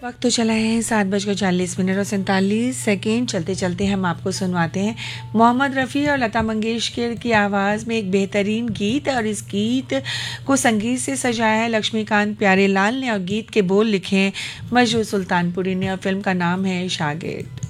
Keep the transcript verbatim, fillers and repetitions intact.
वक्त तो चला है सात बजकर चालीस मिनट और सैंतालीस सेकेंड। चलते चलते हम आपको सुनवाते हैं मोहम्मद रफ़ी और लता मंगेशकर की आवाज़ में एक बेहतरीन गीत। और इस गीत को संगीत से सजाया है लक्ष्मीकांत प्यारेलाल ने और गीत के बोल लिखे हैं मजरू सुल्तानपुरी ने और फिल्म का नाम है शागिर्द।